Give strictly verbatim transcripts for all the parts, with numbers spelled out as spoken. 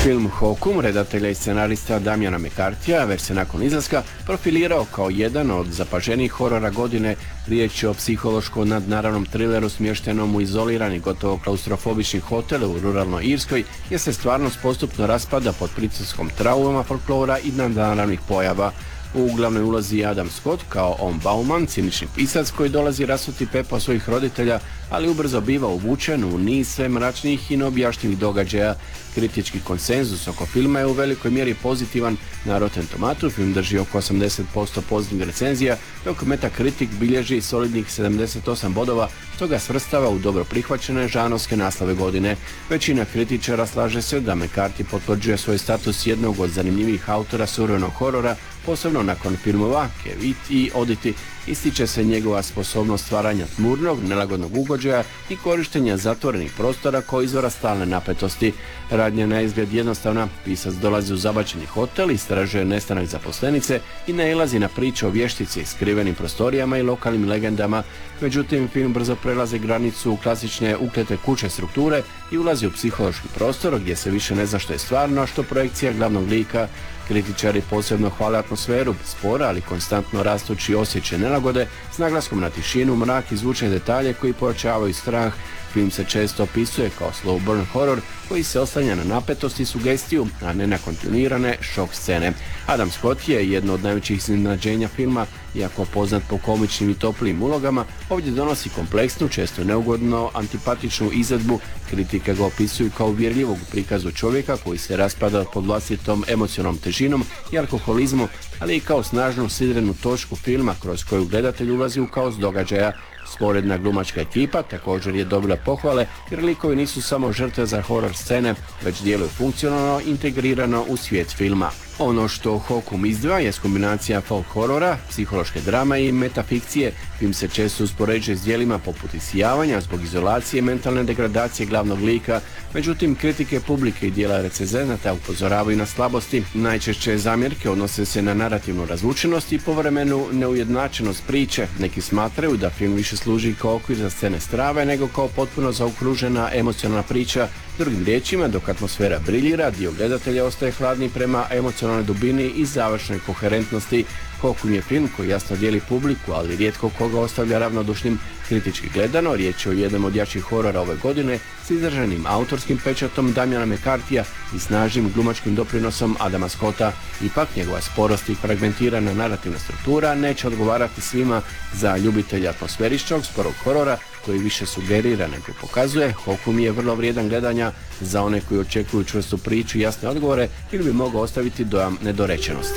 Film Hokum redatelja i scenarista Damiana McCarthyja već se nakon izlaska profilirao kao jedan od zapaženijih horora godine. Riječ je o psihološko nadnaravnom trileru smještenom u izolirani, gotovo klaustrofobični hotel u ruralnoj Irskoj, gdje se stvarnost postupno raspada pod pritiskom traumama, folklora i nadnaravnih pojava. U glavnoj ulozi je Adam Scott kao On Bauman, cinični pisac koji dolazi rasuti pepeo svojih roditelja, ali ubrzo biva uvučen u niz sve mračnijih i neobjašnjivih događaja. Kritički konsenzus oko filma je u velikoj mjeri pozitivan. Na Rotten Tomatoe film drži oko osamdeset posto pozitivnih recenzija, dok Metacritic bilježi solidnih sedamdeset osam bodova, što ga svrstava u dobro prihvaćene žanrovske naslove godine. Većina kritičara slaže se da McCarthy potvrđuje svoj status jednog od zanimljivih autora suvremenog horora, posebno nakon filmova Kevit i Oditi. Ističe se njegova sposobnost stvaranja tmurnog, nelagodnog ugođaja i korištenja zatvorenih prostora kao izvora stalne napetosti. Radnja na izgled jednostavna, pisac dolazi u zabačeni hotel, istražuje nestanak zaposlenice i nailazi na priče o vještici, skrivenim prostorijama i lokalnim legendama. Međutim, film brzo prelazi granicu klasične uklete kuće strukture i ulazi u psihološki prostor gdje se više ne zna što je stvarno, a što projekcija glavnog lika. Kritičari posebno hvale atmosferu, spora ali konstantno rastući osjećaj nelagode s naglaskom na tišinu, mrak i zvučne detalje koji pojačavaju strah. Film se često opisuje kao slow burn horror koji se oslanja na napetost i sugestiju, a ne na kontinuirane šok scene. Adam Scott je jedno od najvećih iznenađenja filma, iako poznat po komičnim i toplim ulogama, ovdje donosi kompleksnu, često neugodno antipatičnu izvedbu. Kritike ga opisuju kao uvjerljivog u prikazu čovjeka koji se raspada pod vlastitom emocionalnom težinom i alkoholizmu, ali i kao snažnu sidrenu točku filma kroz koju gledatelj ulazi u kaos događaja. Sporedna glumačka ekipa također je dobila pohvale jer likovi nisu samo žrtve za horor scene, već djeluju funkcionalno integrirano u svijet filma. Ono što Hokum izdvaja je kombinacija folk horora, psihološke drame i metafikcije. Film se često uspoređuje s djelima poput Isijavanja zbog izolacije i mentalne degradacije glavnog lika. Međutim, kritike publike i dijela recenzenata upozoravaju na slabosti. Najčešće zamjerke odnose se na narativnu razvučenost i povremenu neujednačenost priče. Neki smatraju da film više služi kao okvir za scene strave nego kao potpuno zaokružena emocionalna priča. Drugim riječima, dok atmosfera briljira, dio gledatelja ostaje hladni prema emocionalnoj dubini i završnoj koherentnosti. Hokum je film koji jasno dijeli publiku, ali rijetko koga ostavlja ravnodušnim. Kritički gledano, riječ je o jednom od jačih horora ove godine s izraženim autorskim pečatom Damiana McCarthyja i snažnim glumačkim doprinosom Adama Scotta. Ipak, njegova sporost i fragmentirana narativna struktura neće odgovarati svima. Za ljubitelja atmosferičnog, sporog horora, koji više sugerira nego pokazuje, Hokum je vrlo vrijedan gledanja. Za one koji očekuju čvrstu priču i jasne odgovore, ili bi mogao ostaviti dojam nedorečenosti.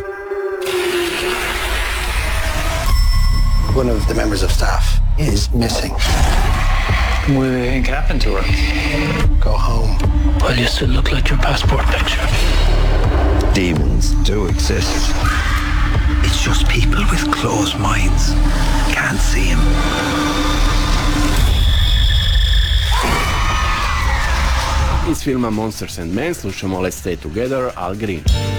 One of the members of staff is missing. What do you think happened to her? Go home. Well, you still look like your passport picture. Demons do exist. It's just people with closed minds. Can't see him. Iz filma Monsters and Men slušamo Let's Stay Together, Al Green.